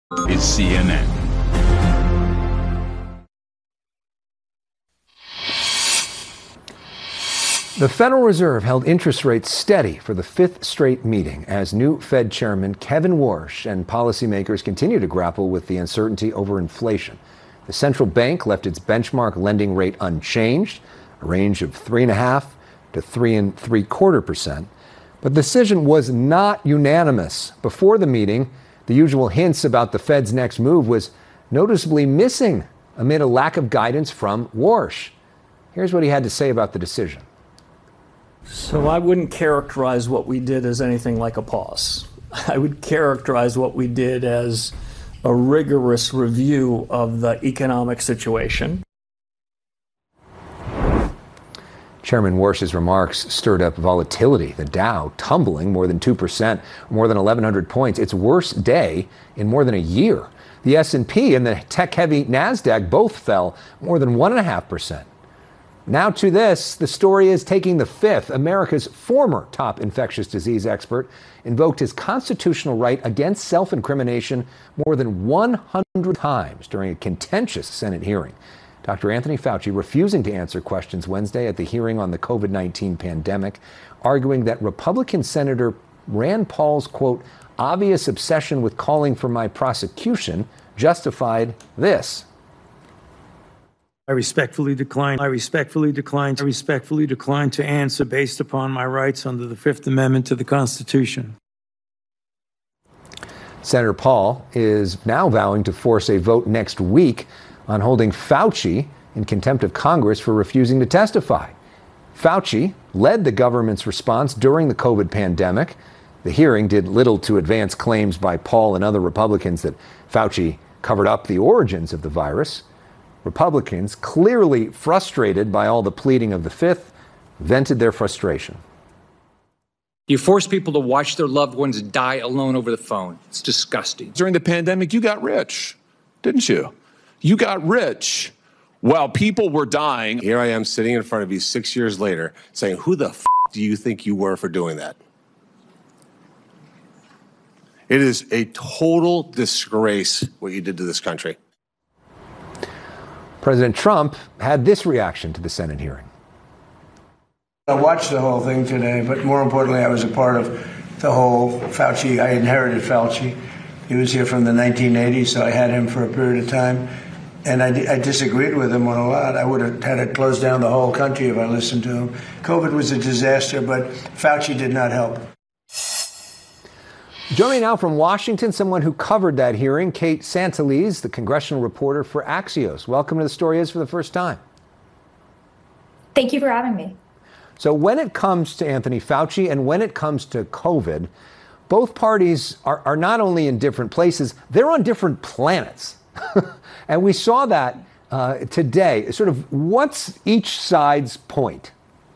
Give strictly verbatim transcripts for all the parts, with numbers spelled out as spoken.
is C N N. The Federal Reserve held interest rates steady for the fifth straight meeting as new Fed Chairman Kevin Warsh and policymakers continue to grapple with the uncertainty over inflation. The central bank left its benchmark lending rate unchanged, a range of three and a half to three and three quarter percent. But the decision was not unanimous. Before the meeting, the usual hints about the Fed's next move was noticeably missing amid a lack of guidance from Warsh. Here's what he had to say about the decision. So I wouldn't characterize what we did as anything like a pause. I would characterize what we did as a rigorous review of the economic situation. Chairman Warsh's remarks stirred up volatility. The Dow tumbling more than two percent, more than eleven hundred points. Its worst day in more than a year. The S and P and the tech-heavy NASDAQ both fell more than one point five percent. Now to this, the story is taking the fifth. America's former top infectious disease expert invoked his constitutional right against self-incrimination more than one hundred times during a contentious Senate hearing. Doctor Anthony Fauci refusing to answer questions Wednesday at the hearing on the COVID nineteen pandemic, arguing that Republican Senator Rand Paul's, quote, obvious obsession with calling for my prosecution justified this. I respectfully decline. I respectfully decline. I respectfully decline to answer based upon my rights under the Fifth Amendment to the Constitution. Senator Paul is now vowing to force a vote next week on holding Fauci in contempt of Congress for refusing to testify. Fauci led the government's response during the COVID pandemic. The hearing did little to advance claims by Paul and other Republicans that Fauci covered up the origins of the virus. Republicans, clearly frustrated by all the pleading of the fifth, vented their frustration. You force people to watch their loved ones die alone over the phone. It's disgusting. During the pandemic, you got rich, didn't you? You got rich while people were dying. Here I am sitting in front of you six years later saying, who the f*** do you think you were for doing that? It is a total disgrace what you did to this country. President Trump had this reaction to the Senate hearing. I watched the whole thing today, but more importantly, I was a part of the whole Fauci. I inherited Fauci. He was here from the nineteen eighties, so I had him for a period of time. And I, I disagreed with him on a lot. I would have had to close down the whole country if I listened to him. COVID was a disaster, but Fauci did not help. Joining me now from Washington, someone who covered that hearing, Kate Santeliz, the congressional reporter for Axios. Welcome to The Story Is for the first time. Thank you for having me. So when it comes to Anthony Fauci and when it comes to COVID, both parties are, are not only in different places, they're on different planets. And we saw that uh, today. Sort of what's each side's point?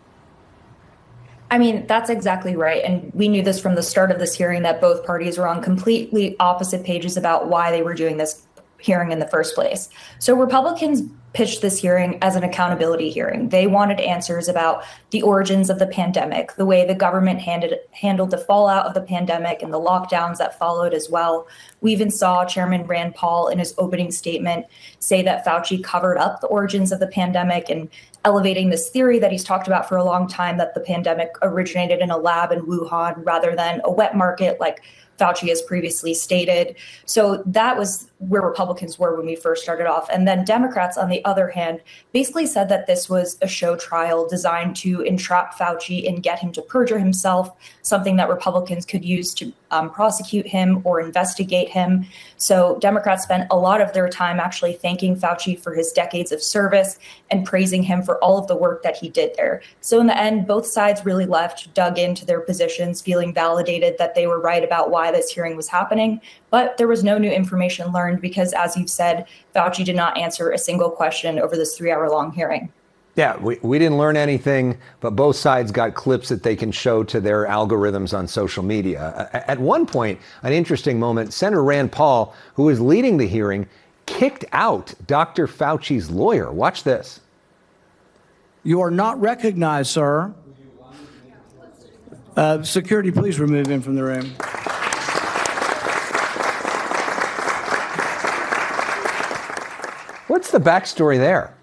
I mean, that's exactly right. And we knew this from the start of this hearing, that both parties were on completely opposite pages about why they were doing this hearing in the first place. So Republicans pitched this hearing as an accountability hearing. They wanted answers about the origins of the pandemic, the way the government handed, handled the fallout of the pandemic and the lockdowns that followed as well. We even saw Chairman Rand Paul in his opening statement say that Fauci covered up the origins of the pandemic and elevating this theory that he's talked about for a long time, that the pandemic originated in a lab in Wuhan rather than a wet market like Fauci has previously stated. So that was where Republicans were when we first started off. And then Democrats, on the other hand, basically said that this was a show trial designed to entrap Fauci and get him to perjure himself, something that Republicans could use to um, prosecute him or investigate him. So Democrats spent a lot of their time actually thanking Fauci for his decades of service and praising him for all of the work that he did there. So in the end, both sides really left, dug into their positions, feeling validated that they were right about why this hearing was happening. But there was no new information learned because, as you've said, Fauci did not answer a single question over this three-hour-long hearing. Yeah, we, we didn't learn anything, but both sides got clips that they can show to their algorithms on social media. At one point, an interesting moment, Senator Rand Paul, who was leading the hearing, kicked out Doctor Fauci's lawyer. Watch this. You are not recognized, sir. Uh, security, please remove him from the room. What's the backstory there?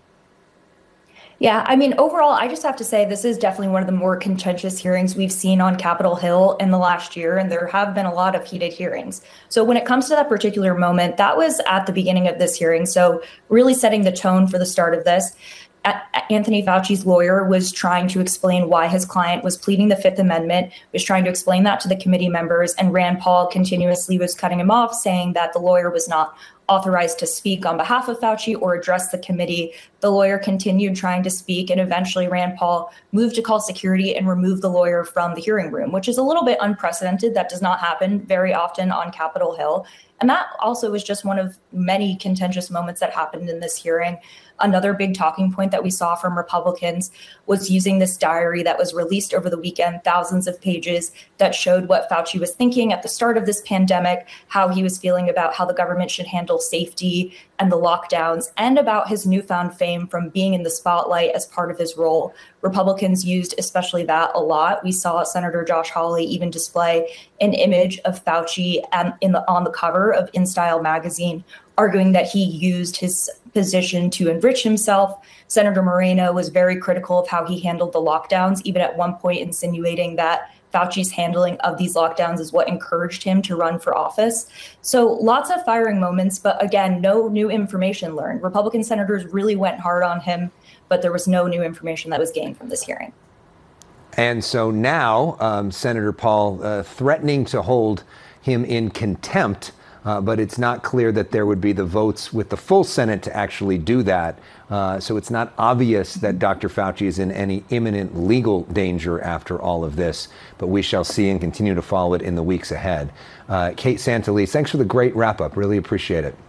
Yeah, I mean, overall, I just have to say this is definitely one of the more contentious hearings we've seen on Capitol Hill in the last year, and there have been a lot of heated hearings. So when it comes to that particular moment, that was at the beginning of this hearing. So really setting the tone for the start of this. Anthony Fauci's lawyer was trying to explain why his client was pleading the Fifth Amendment, was trying to explain that to the committee members, and Rand Paul continuously was cutting him off, saying that the lawyer was not authorized to speak on behalf of Fauci or address the committee. The lawyer continued trying to speak, and eventually Rand Paul moved to call security and remove the lawyer from the hearing room, which is a little bit unprecedented. That does not happen very often on Capitol Hill. And that also was just one of many contentious moments that happened in this hearing. Another big talking point that we saw from Republicans was using this diary that was released over the weekend, thousands of pages that showed what Fauci was thinking at the start of this pandemic, how he was feeling about how the government should handle safety and the lockdowns, and about his newfound fame from being in the spotlight as part of his role. Republicans used especially that a lot. We saw Senator Josh Hawley even display an image of Fauci um, in the, on the cover of InStyle magazine, arguing that he used his position to enrich himself. Senator Moreno was very critical of how he handled the lockdowns, even at one point insinuating that Fauci's handling of these lockdowns is what encouraged him to run for office. So lots of firing moments, but again, no new information learned. Republican senators really went hard on him, but there was no new information that was gained from this hearing. And so now um, Senator Paul uh, threatening to hold him in contempt, uh, but it's not clear that there would be the votes with the full Senate to actually do that. Uh, so it's not obvious that Doctor Fauci is in any imminent legal danger after all of this, but we shall see and continue to follow it in the weeks ahead. Uh, Kate Santelice, thanks for the great wrap up. Really appreciate it.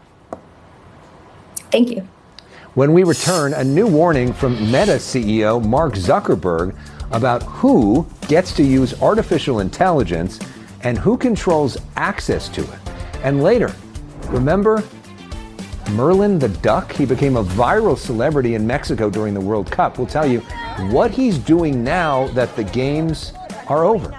Thank you. When we return, a new warning from Meta C E O Mark Zuckerberg about who gets to use artificial intelligence and who controls access to it. And later, remember Merlin the Duck? He became a viral celebrity in Mexico during the World Cup. We'll tell you what he's doing now that the games are over.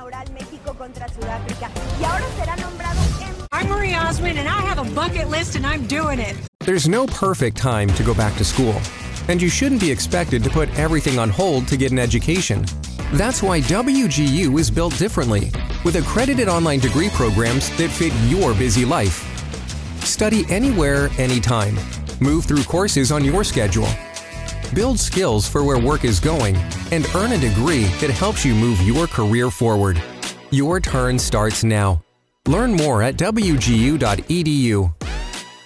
I'm Marie Osmond, and I have a bucket list, and I'm doing it. There's no perfect time to go back to school, and you shouldn't be expected to put everything on hold to get an education. That's why W G U is built differently, with accredited online degree programs that fit your busy life. Study anywhere, anytime. Move through courses on your schedule. Build skills for where work is going, and earn a degree that helps you move your career forward. Your turn starts now. Learn more at W G U dot E D U.